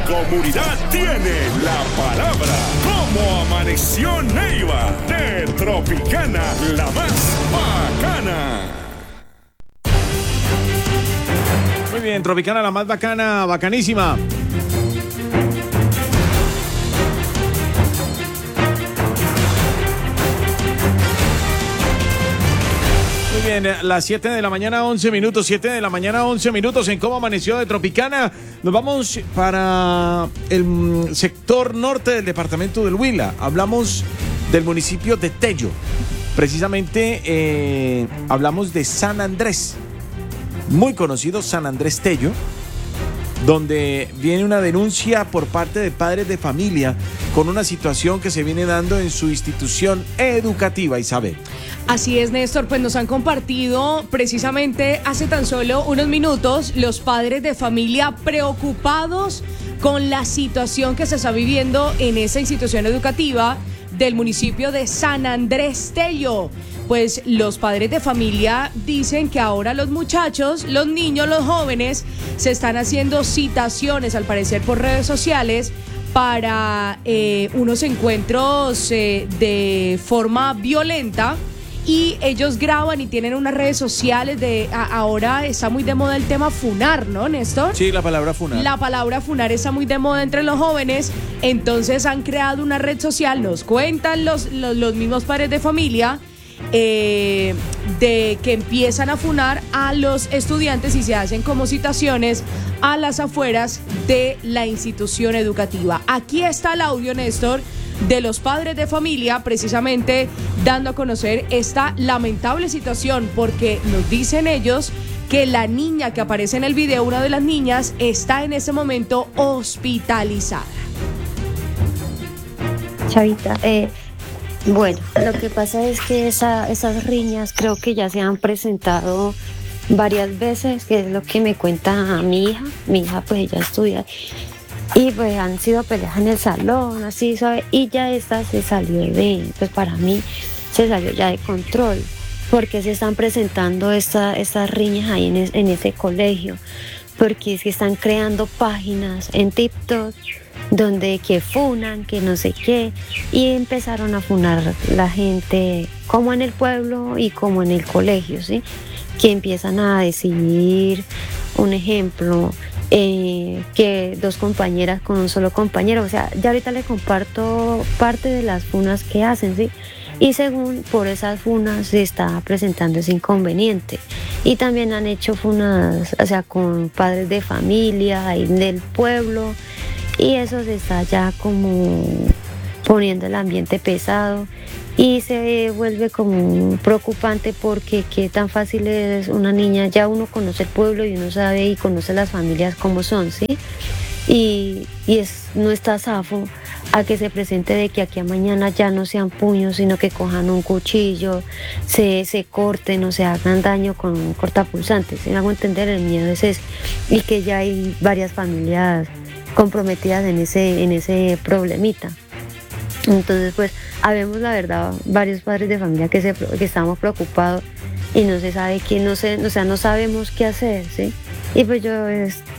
comunidad tiene la palabra. ¿Cómo amaneció Neiva? De Tropicana, la más bacana. Muy bien, Tropicana, la más bacana, bacanísima. Muy bien, las 7 de la mañana, 11 minutos, 7 de la mañana, 11 minutos en Cómo Amaneció de Tropicana. Nos vamos para el sector norte del departamento del Huila. Hablamos del municipio de Tello. Precisamente hablamos de San Andrés, muy conocido San Andrés Tello, donde viene una denuncia por parte de padres de familia con una situación que se viene dando en su institución educativa, Isabel. Así es, Néstor, pues nos han compartido precisamente hace tan solo unos minutos los padres de familia preocupados con la situación que se está viviendo en esa institución educativa del municipio de San Andrés Tello. Pues los padres de familia dicen que ahora los muchachos, los niños, los jóvenes se están haciendo citaciones, al parecer por redes sociales, para unos encuentros de forma violenta. Y ellos graban y tienen unas redes sociales ahora está muy de moda el tema funar, ¿no, Néstor? Sí, la palabra funar. La palabra funar está muy de moda entre los jóvenes, entonces han creado una red social, nos cuentan los mismos padres de familia, de que empiezan a funar a los estudiantes y se hacen como citaciones a las afueras de la institución educativa. Aquí está el audio, Néstor, de los padres de familia, precisamente dando a conocer esta lamentable situación, porque nos dicen ellos que la niña que aparece en el video, una de las niñas, está en ese momento hospitalizada. Chavita, bueno, lo que pasa es que esas riñas creo que ya se han presentado varias veces, que es lo que me cuenta mi hija. Mi hija pues ella estudia y pues han sido peleas en el salón, así, ¿sabes? Y ya esta se salió pues para mí se salió ya de control, porque se están presentando estas riñas ahí en ese colegio, porque es que están creando páginas en TikTok donde que funan, que no sé qué, y empezaron a funar la gente como en el pueblo y como en el colegio, ¿sí? Que empiezan a decir, un ejemplo, que dos compañeras con un solo compañero, o sea, ya ahorita le comparto parte de las funas que hacen, ¿sí? Y según por esas funas se está presentando ese inconveniente. Y también han hecho funas, o sea, con padres de familia ahí del pueblo, y eso se está ya como poniendo el ambiente pesado y se vuelve como preocupante, porque qué tan fácil es una niña, ya uno conoce el pueblo y uno sabe y conoce las familias como son, ¿sí? Y no está zafo a que se presente de que aquí a mañana ya no sean puños, sino que cojan un cuchillo, se corten o se hagan daño con un cortapulsante. Si me hago entender, el miedo es ese, y que ya hay varias familias comprometidas en ese problemita. Entonces pues habemos la verdad varios padres de familia que estamos preocupados y no se sabe quién, no sabemos qué hacer, ¿sí? Y pues yo